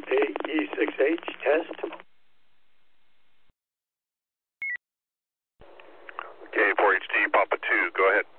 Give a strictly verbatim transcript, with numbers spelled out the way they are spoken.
A E six H, test. K four H D, Papa two, go ahead.